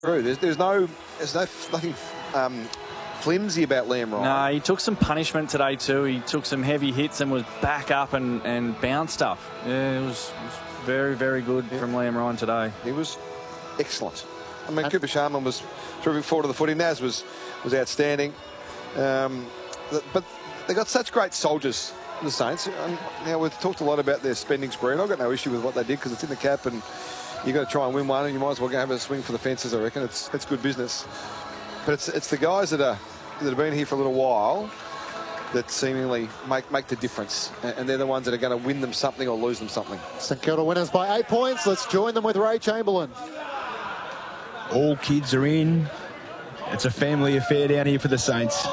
True. There's nothing flimsy about Liam Ryan. No, he took some punishment today too. He took some heavy hits and was back up and bounced up. Yeah, it was very, very good from Liam Ryan today. He was excellent. I mean, Cooper Sharman was terrific forward of the footy. Naz was outstanding. But they got such great soldiers, the Saints. And now we've talked a lot about their spending spree, and I've got no issue with what they did because it's in the cap and you've got to try and win one, and you might as well go have a swing for the fences, I reckon. It's good business. But it's the guys that have been here for a little while that seemingly make the difference. And they're the ones that are going to win them something or lose them something. St Kilda winners by 8 points. Let's join them with Ray Chamberlain. All kids are in. It's a family affair down here for the Saints.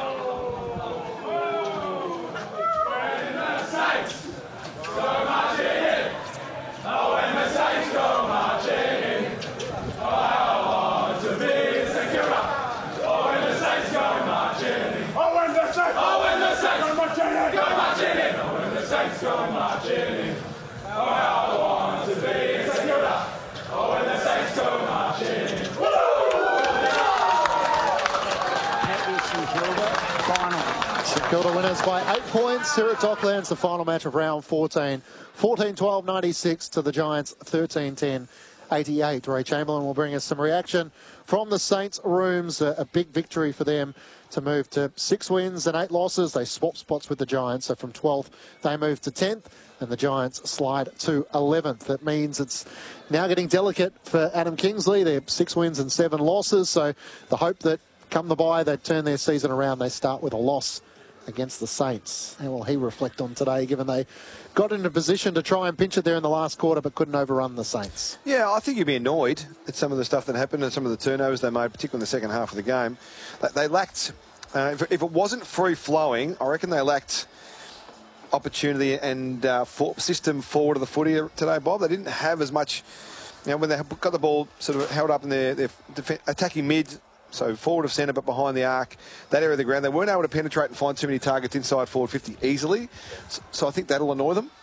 St Kilda winners by 8 points here at Docklands, the final match of round 14. 14-12-96 to the Giants, 13-10-88. Ray Chamberlain will bring us some reaction from the Saints rooms. A big victory for them to move to 6 wins and 8 losses. They swap spots with the Giants, so from 12th they move to 10th, and the Giants slide to 11th. That means it's now getting delicate for Adam Kingsley. They're 6 wins and 7 losses, so the hope that come the bye, they turn their season around. They start with a loss against the Saints. How will he reflect on today, given they got into position to try and pinch it there in the last quarter but couldn't overrun the Saints? Yeah, I think you'd be annoyed at some of the stuff that happened and some of the turnovers they made, particularly in the second half of the game. They lacked, if it wasn't free-flowing, I reckon they lacked opportunity and system forward of the footy today, Bob. They didn't have as much, when they got the ball sort of held up in their attacking mid, so forward of centre but behind the arc, that area of the ground, they weren't able to penetrate and find too many targets inside forward 50 easily. So I think that'll annoy them.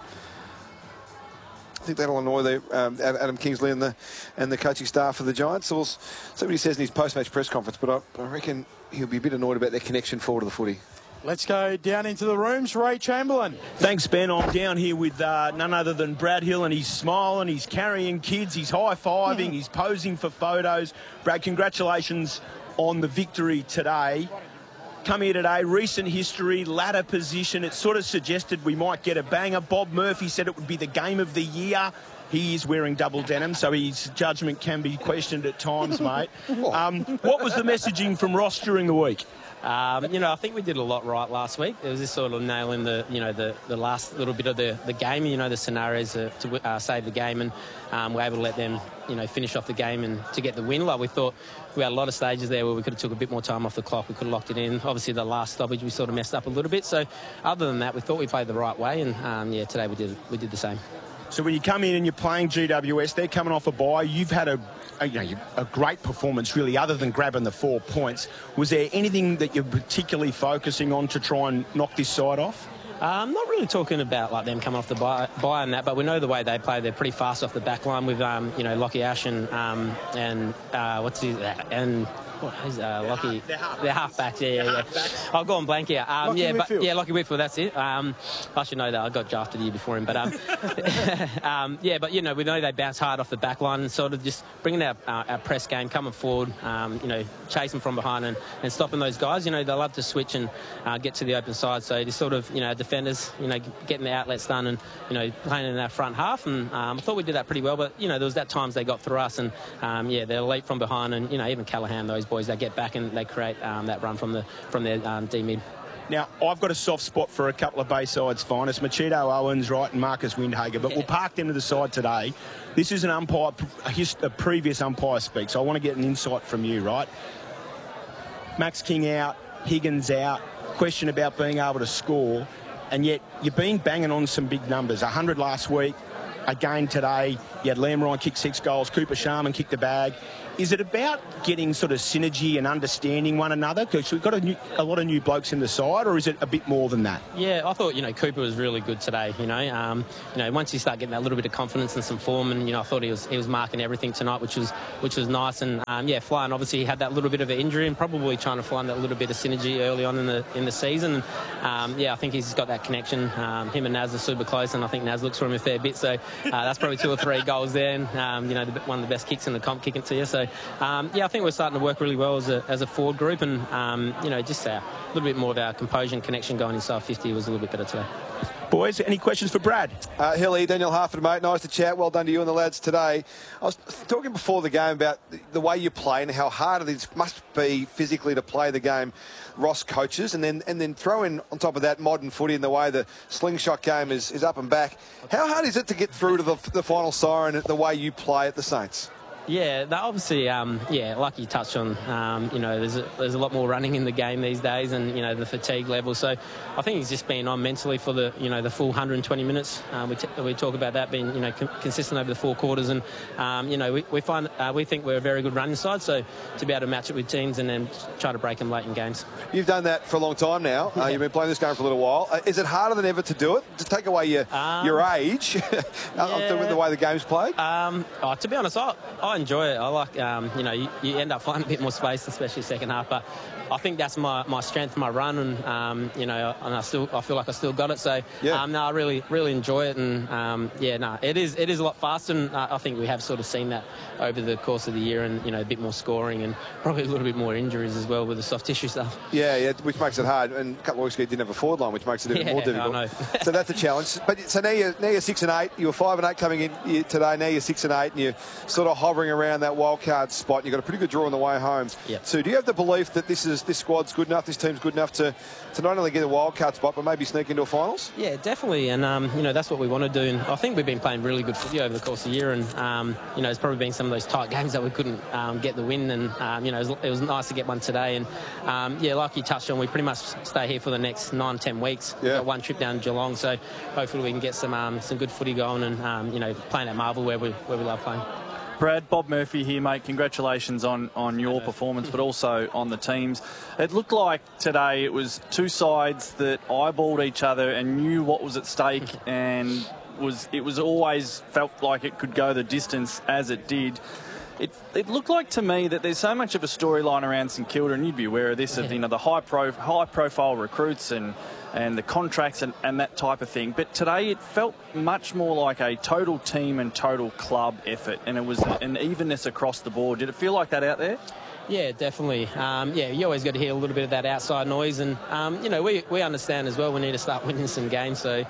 I think that'll annoy Adam Kingsley and the coaching staff of the Giants. So we'll see what he says in his post-match press conference, but I reckon he'll be a bit annoyed about their connection forward of the footy. Let's go down into the rooms. Ray Chamberlain. Thanks, Ben. I'm down here with none other than Brad Hill, and he's smiling, he's carrying kids, he's high-fiving, he's posing for photos. Brad, congratulations on the victory today. Come here today, recent history, ladder position. It sort of suggested we might get a banger. Bob Murphy said it would be the game of the year. He is wearing double denim, so his judgment can be questioned at times, mate. What was the messaging from Ross during the week? I think we did a lot right last week. It was just sort of nailing the last little bit of the game, the scenarios to save the game, and we're able to let them, finish off the game and to get the win. Like we thought, we had a lot of stages there where we could have took a bit more time off the clock. We could have locked it in. Obviously, the last stoppage we sort of messed up a little bit. So, other than that, we thought we played the right way, and today we did the same. So when you come in and you're playing GWS, they're coming off a bye. You've had a great performance, really, other than grabbing the 4 points. Was there anything that you're particularly focusing on to try and knock this side off? I'm not really talking about like them coming off the bye and that, but we know the way they play. They're pretty fast off the back line with Lockie Ash and Lockie. They're half-backs, yeah. I'll go on blank here. Lockie Whitfield, that's it. I should know that. I got drafted the year before him. But, we know they bounce hard off the back line and sort of just bringing our press game, coming forward, chasing from behind and stopping those guys. They love to switch and get to the open side. So just sort of, defenders, getting the outlets done and, playing in our front half. And I thought we did that pretty well. But, there was that times they got through us and, they're late from behind. And, even Callaghan, those boys, they get back and they create that run from their D-mid. Now, I've got a soft spot for a couple of Bayside's finest, Machito Owens, right, and Marcus Windhager, but we'll park them to the side today. This is an umpire, a previous umpire speak, so I want to get an insight from you, right? Max King out, Higgins out, question about being able to score, and yet you've been banging on some big numbers. 100 last week, again today, you had Liam Ryan kick 6 goals, Cooper Sharman kicked the bag. Is it about getting sort of synergy and understanding one another? Because we've got a lot of new blokes in the side, or is it a bit more than that? Yeah, I thought, Cooper was really good today, once you start getting that little bit of confidence and some form, and, I thought he was marking everything tonight, which was nice. And, Flying, obviously, he had that little bit of an injury and probably trying to find that little bit of synergy early on in the season. And, I think he's got that connection. Him and Naz are super close, and I think Naz looks for him a fair bit. So that's probably 2 or 3 goals there. And, one of the best kicks in the comp, kicking to you. So, I think we're starting to work really well as a forward group, and just a little bit more of our composure and connection going inside 50 was a little bit better today. Boys, any questions for Brad? Hilly, Daniel Harford, mate. Nice to chat. Well done to you and the lads today. I was talking before the game about the way you play and how hard it is, must be physically to play the game Ross coaches, and then throw in on top of that modern footy and the way the slingshot game is up and back. How hard is it to get through to the final siren the way you play at the Saints? Yeah, obviously, like you touched on, there's a lot more running in the game these days, and the fatigue level. So I think he's just been on mentally for the the full 120 minutes. We talk about that being consistent over the 4 quarters, and we think we're a very good running side. So to be able to match it with teams and then try to break them late in games. You've done that for a long time now. You've been playing this game for a little while. Is it harder than ever to do it? To take away your age, the way the game's played? To be honest, I enjoy it. I like, you end up finding a bit more space, especially second half. But I think that's my strength, my run, and and I feel like I still got it. So I really enjoy it, and it is a lot faster. And I think we have sort of seen that over the course of the year, and a bit more scoring and probably a little bit more injuries as well with the soft tissue stuff. Yeah, which makes it hard. And a couple of weeks ago, you didn't have a forward line, which makes it even more difficult. I know. So that's a challenge. But so now you're 6 and 8. You were 5 and 8 coming in today. Now you're 6 and 8, and you're sort of hovering around that wild card spot. You've got a pretty good draw on the way home. Yep. So do you have the belief that this squad's good enough, this team's good enough to not only get a wild card spot, but maybe sneak into a finals? Yeah, definitely. And that's what we want to do. And I think we've been playing really good footy over the course of the year. And it's probably been some of those tight games that we couldn't get the win. And it was nice to get one today. And like you touched on, we pretty much stay here for the next 9-10 weeks. We've got one trip down to Geelong, so hopefully we can get some good footy going and playing at Marvel where we love playing. Brad, Bob Murphy here, mate. Congratulations on your performance, but also on the teams. It looked like today it was 2 sides that eyeballed each other and knew what was at stake, and it was always felt like it could go the distance as it did. It looked like to me that there's so much of a storyline around St Kilda, and you'd be aware of this, of the high profile recruits and the contracts and that type of thing. But today it felt much more like a total team and total club effort, and it was an evenness across the board. Did it feel like that out there? Yeah, definitely. You always got to hear a little bit of that outside noise, and we understand as well. We need to start winning some games so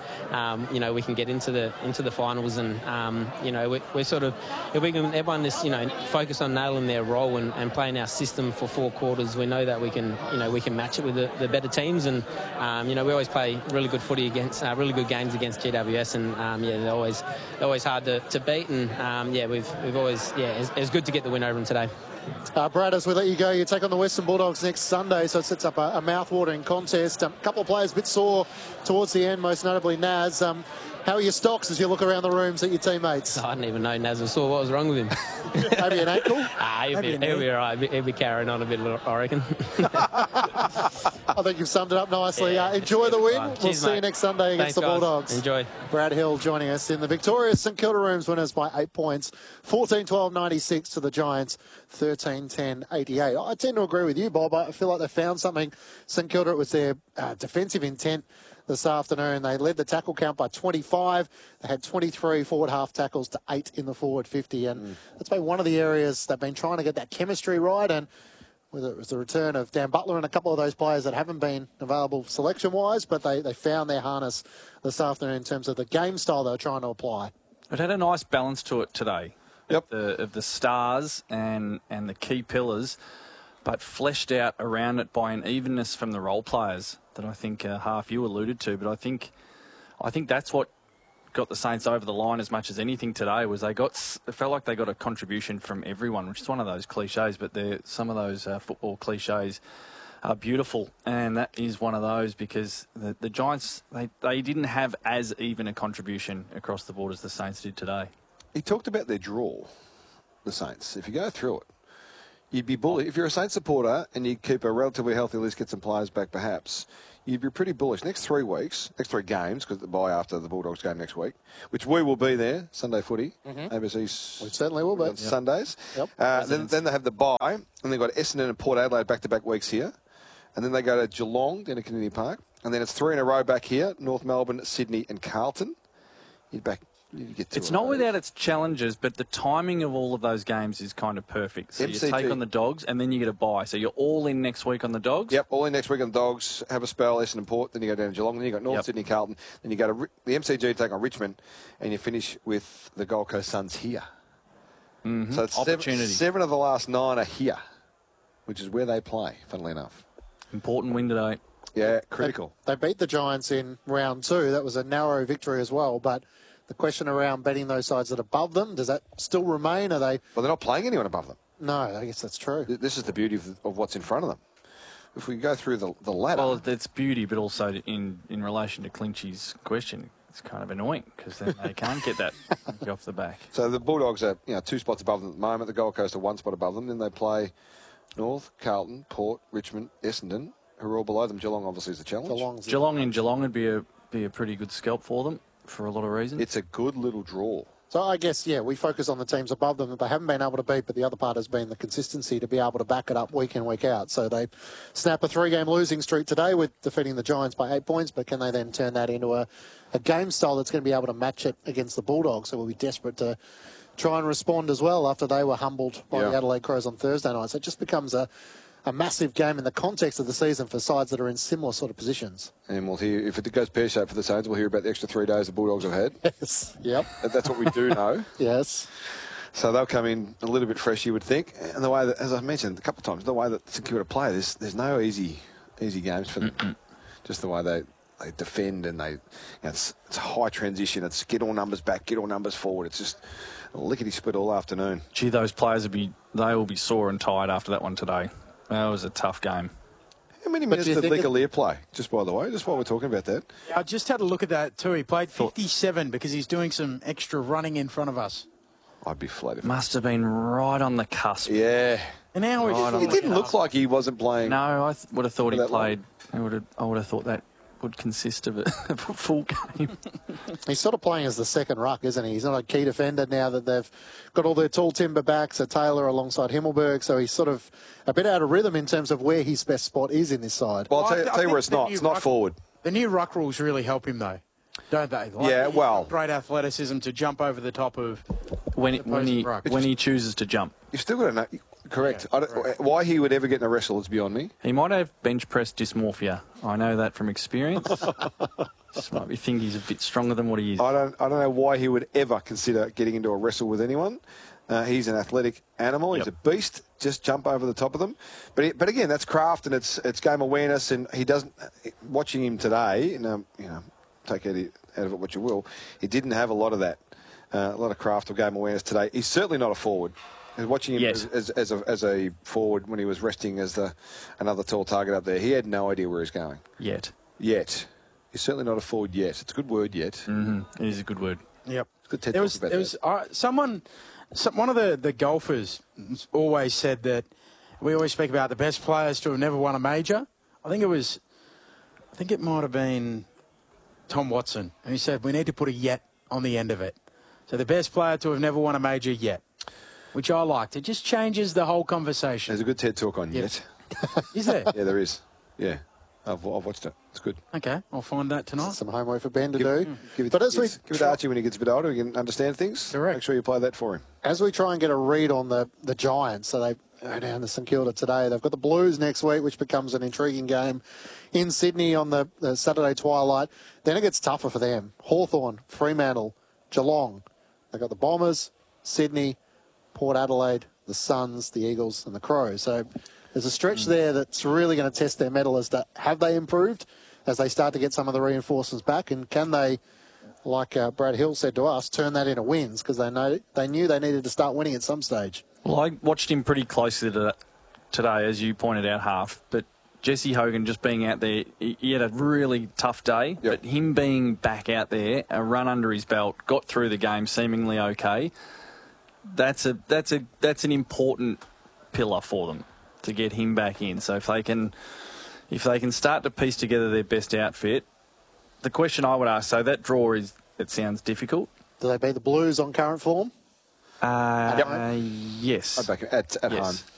we can get into the finals, and we're sort of, if we can, everyone is focus on nailing their role and playing our system for 4 quarters. We know that we can match it with the better teams, and we always play really good footy against really good games against GWS, and they're always hard to beat, and we've always it's good to get the win over them today. Brad, as we let you go, you take on the Western Bulldogs next Sunday, so it sets up a mouth-watering contest. A couple of players a bit sore towards the end, most notably Naz. How are your stocks as you look around the rooms at your teammates? I didn't even know Naz was sore. What was wrong with him? Maybe an ankle? He'll be all right. He'll be carrying on a bit, I reckon. I think you've summed it up nicely. Enjoy the win. We'll see you next Sunday against the Bulldogs. Enjoy. Brad Hill joining us in the victorious St Kilda Rooms, winners by 8 points. 14-12-96 to the Giants, 13-10-88. I tend to agree with you, Bob. I feel like they found something. St Kilda, it was their defensive intent this afternoon. They led the tackle count by 25. They had 23 forward half tackles to 8 in the forward 50. And that's been one of the areas they've been trying to get that chemistry right. And whether it was the return of Dan Butler and a couple of those players that haven't been available selection-wise, but they found their harness this afternoon in terms of the game style they were trying to apply. It had a nice balance to it today. Yep. Of the stars and the key pillars, but fleshed out around it by an evenness from the role players that I think half you alluded to. But I think that's what got the Saints over the line as much as anything today. Was it felt like they got a contribution from everyone, which is one of those cliches. But some of those football cliches are beautiful, and that is one of those, because the Giants they didn't have as even a contribution across the board as the Saints did today. He talked about their draw, the Saints. If you go through it, you'd be bullish. If you're a Saints supporter and you keep a relatively healthy list, get some players back perhaps, you'd be pretty bullish. Next 3 weeks, next 3 games, because the bye after the Bulldogs game next week, which we will be there, Sunday footy, ABC's. We certainly will be. Sundays. Yep. Then they have the bye, and they've got Essendon and Port Adelaide back-to-back weeks here. And then they go to Geelong, down to Canadian Park. And then it's 3 in a row back here, North Melbourne, Sydney and Carlton. You get it's not without its challenges, but the timing of all of those games is kind of perfect. So MCG. you take on the Dogs, and then you get a bye. So you're all in next week on the Dogs? Yep, all in next week on the Dogs, have a spell, Essendon Port, then you go down to Geelong, then you got North Sydney, Carlton, then you go to the MCG, take on Richmond, and you finish with the Gold Coast Suns here. Mm-hmm. So it's opportunity. 7 of the last 9 are here, which is where they play, funnily enough. Important win today. Yeah, critical. They beat the Giants in round 2. That was a narrow victory as well, but the question around betting those sides that are above them, does that still remain? Are they? Well, they're not playing anyone above them. No, I guess that's true. This is the beauty of what's in front of them. If we go through the ladder... Well, it's beauty, but also in relation to Clinchy's question, it's kind of annoying because then they can't get that off the back. So the Bulldogs are 2 spots above them at the moment. The Gold Coast are 1 spot above them. Then they play North, Carlton, Port, Richmond, Essendon, who are all below them. Geelong obviously is the challenge. Geelong would be a pretty good scalp for them for a lot of reasons. It's a good little draw. So I guess, we focus on the teams above them that they haven't been able to beat, but the other part has been the consistency to be able to back it up week in, week out. So they snap a 3-game losing streak today with defeating the Giants by 8 points, but can they then turn that into a game style that's going to be able to match it against the Bulldogs? So we'll be desperate to try and respond as well after they were humbled by the Adelaide Crows on Thursday night. So it just becomes a massive game in the context of the season for sides that are in similar sort of positions. And we'll hear, if it goes pear-shaped for the Saints, we'll hear about the extra 3 days the Bulldogs have had. Yes, yep. That's what we do know. Yes. So they'll come in a little bit fresh, you would think. And the way that, as I mentioned a couple of times, the way that St Kilda play, there's no easy games for them. Just the way they defend and it's a high transition. It's get all numbers back, get all numbers forward. It's just a lickety-split all afternoon. Gee, those players will be sore and tired after that one today. That was a tough game. How many minutes did Lecalier play, just by the way, just while we're talking about that? I just had a look at that too. He played 57 because he's doing some extra running in front of us. I'd be flattered. Must have been right on the cusp. Yeah. And now it didn't look like he wasn't playing. No, I would have thought he played. I would have thought that would consist of a full game. He's sort of playing as the second ruck, isn't he? He's not a key defender now that they've got all their tall timber backs, Taylor alongside Himmelberg, so he's sort of a bit out of rhythm in terms of where his best spot is in this side. Well, I'll tell you where it's not. It's not forward. The new ruck rules really help him, though, don't they? Great athleticism to jump over the top of when he chooses to jump. You've still got to know. Correct. Why he would ever get in a wrestle is beyond me. He might have bench press dysmorphia. I know that from experience. Just might be think he's a bit stronger than what he is. I don't know why he would ever consider getting into a wrestle with anyone. He's an athletic animal. He's a beast. Just jump over the top of them. But again, that's craft and it's game awareness. And he doesn't. Watching him today, take out of it what you will. He didn't have a lot of that. A lot of craft or game awareness today. He's certainly not a forward. Watching him as a forward when he was resting as another tall target up there, he had no idea where he's going. Yet. He's certainly not a forward yet. It's a good word, yet. Mm-hmm. It is a good word. Yep. It's good TED talk about that. One of the golfers always said that we always speak about the best players to have never won a major. I think it might have been Tom Watson, and he said we need to put a yet on the end of it. So the best player to have never won a major yet. Which I liked. It just changes the whole conversation. There's a good TED talk on yet. Is there? Yeah, there is. Yeah. I've watched it. It's good. Okay, I'll find that tonight. Some homework for Ben to do. Give it to Archie when he gets a bit older. He can understand things. Correct. Make sure you play that for him. As we try and get a read on the Giants, so they go down to St Kilda today. They've got the Blues next week, which becomes an intriguing game in Sydney on the Saturday twilight. Then it gets tougher for them. Hawthorn, Fremantle, Geelong. They've got the Bombers, Sydney, Port Adelaide, the Suns, the Eagles and the Crows. So there's a stretch there that's really going to test their mettle as to have they improved as they start to get some of the reinforcements back, and can they, like Brad Hill said to us, turn that into wins, because they knew they needed to start winning at some stage. Well, I watched him pretty closely today, as you pointed out, Half, but Jesse Hogan just being out there, he had a really tough day, but him being back out there, a run under his belt, got through the game seemingly okay. That's an important pillar for them to get him back in. So if they can start to piece together their best outfit, the question I would ask, so that draw it sounds difficult. Do they beat the Blues on current form? Yes. At home.